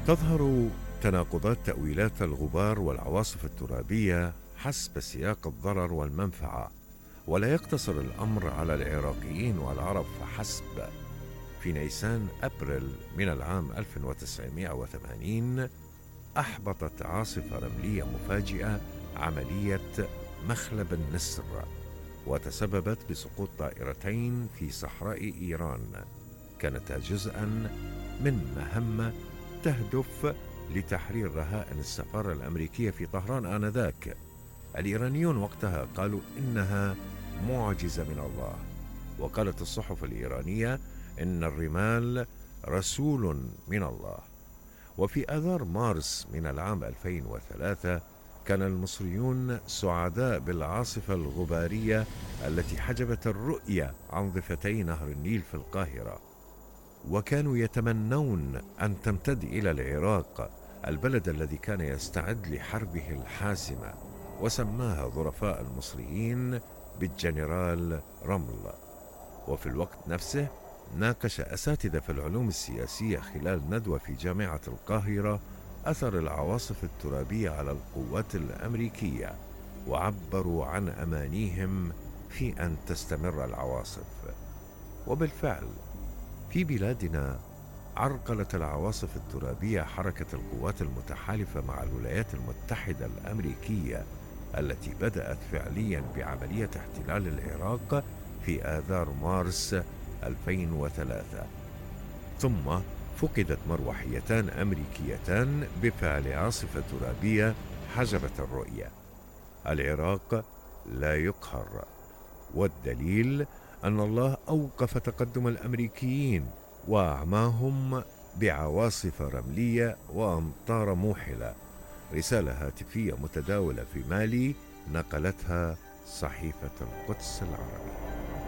تظهر تناقضات تأويلات الغبار والعواصف الترابية حسب سياق الضرر والمنفعة، ولا يقتصر الأمر على العراقيين والعرب فحسب. في نيسان أبريل من العام 1980 أحبطت عاصفة رملية مفاجئة عملية مخلب النسر، وتسببت بسقوط طائرتين في صحراء إيران، كانتا جزءا من مهمة تهدف لتحرير رهائن السفارة الأمريكية في طهران آنذاك. الإيرانيون وقتها قالوا إنها معجزة من الله، وقالت الصحف الإيرانية إن الرمال رسول من الله. وفي آذار مارس من العام 2003 كان المصريون سعداء بالعاصفة الغبارية التي حجبت الرؤية عن ضفتي نهر النيل في القاهرة، وكانوا يتمنون أن تمتد إلى العراق، البلد الذي كان يستعد لحربه الحاسمة، وسماها ظرفاء المصريين بالجنرال رمل. وفي الوقت نفسه ناقش أساتذة في العلوم السياسية خلال ندوة في جامعة القاهرة أثر العواصف الترابية على القوات الأمريكية، وعبروا عن أمانيهم في أن تستمر العواصف. وبالفعل في بلادنا عرقلت العواصف الترابية حركة القوات المتحالفة مع الولايات المتحدة الأمريكية، التي بدأت فعليا بعملية احتلال العراق في آذار مارس 2003. ثم فقدت مروحيتان أمريكيتان بفعل عاصفة ترابية حجبت الرؤية. العراق لا يقهر، والدليل أن الله أوقف تقدم الأمريكيين وأعماهم بعواصف رملية وأمطار موحلة. رسالة هاتفية متداولة في مالي نقلتها صحيفة القدس العربي.